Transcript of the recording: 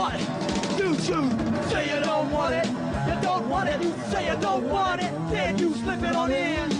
want it. You say you don't want it. You don't want it. You say you don't want it. Then you slip it on in.